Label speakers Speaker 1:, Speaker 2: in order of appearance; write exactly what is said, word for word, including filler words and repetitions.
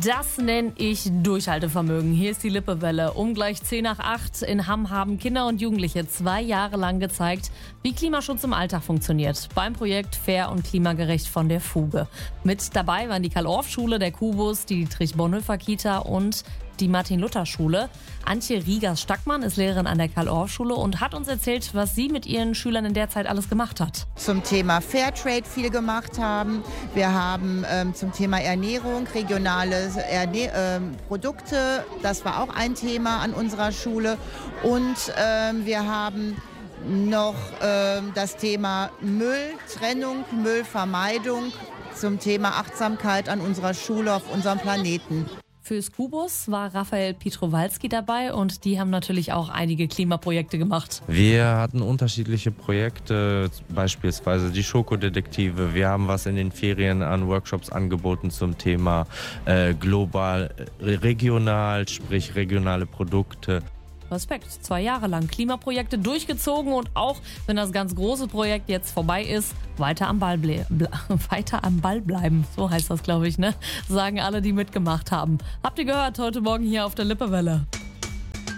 Speaker 1: Das nenne ich Durchhaltevermögen. Hier ist die Lippewelle. Um gleich zehn nach acht in Hamm haben Kinder und Jugendliche zwei Jahre lang gezeigt, wie Klimaschutz im Alltag funktioniert. Beim Projekt Fair und klimagerecht von der Fuge. Mit dabei waren die Karl-Orff-Schule, der Kubus, die Dietrich-Bonhoeffer-Kita und die Martin-Luther-Schule. Antje Riegers-Stackmann ist Lehrerin an der Karl-Orff-Schule und hat uns erzählt, was sie mit ihren Schülern in der Zeit alles gemacht hat.
Speaker 2: Zum Thema Fairtrade viel gemacht haben. Wir haben ähm, zum Thema Ernährung, regionale Erne- ähm, Produkte, das war auch ein Thema an unserer Schule. Und ähm, wir haben noch ähm, das Thema Mülltrennung, Müllvermeidung zum Thema Achtsamkeit an unserer Schule auf unserem Planeten.
Speaker 1: Fürs Kubus war Raphael Pietrowalski dabei und die haben natürlich auch einige Klimaprojekte gemacht.
Speaker 3: Wir hatten unterschiedliche Projekte, beispielsweise die Schokodetektive. Wir haben was in den Ferien an Workshops angeboten zum Thema äh, global, äh, regional, sprich regionale Produkte.
Speaker 1: Respekt, zwei Jahre lang Klimaprojekte durchgezogen und auch wenn das ganz große Projekt jetzt vorbei ist, weiter am Ball, ble- ble- weiter am Ball bleiben. So heißt das, glaube ich, ne? Sagen alle, die mitgemacht haben. Habt ihr gehört heute Morgen hier auf der Lippewelle.